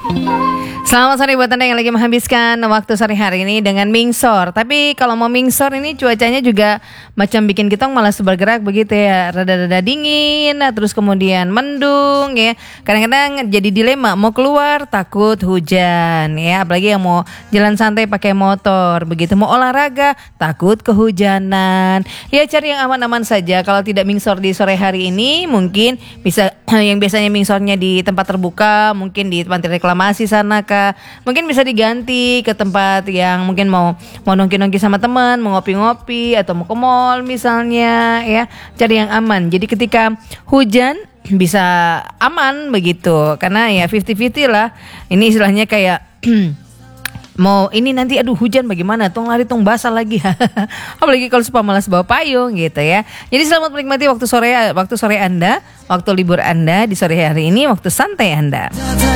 Selamat sore buat Anda yang lagi menghabiskan waktu sore hari ini dengan mingsor. Tapi kalau mau mingsor ini cuacanya juga macam bikin kita malas bergerak begitu ya. Rada-rada dingin, terus kemudian mendung ya. Kadang-kadang jadi dilema mau keluar takut hujan ya. Apalagi yang mau jalan santai pakai motor begitu. Mau olahraga takut kehujanan. Ya cari yang aman-aman saja. Kalau tidak mingsor di sore hari ini mungkin bisa yang biasanya mingsornya di tempat terbuka, mungkin di panti reklamasi sana kah. Mungkin bisa diganti ke tempat yang mungkin mau nongki-nongki sama teman, mau ngopi-ngopi atau mau ke mall misalnya ya. Cari yang aman. Jadi ketika hujan bisa aman begitu. Karena ya 50-50 lah. Ini istilahnya kayak mau ini nanti aduh hujan bagaimana, tong lari tong basah lagi. Apalagi kalau suka malas bawa payung gitu ya. Jadi selamat menikmati waktu sore Anda, waktu libur Anda di sore hari ini, waktu santai Anda.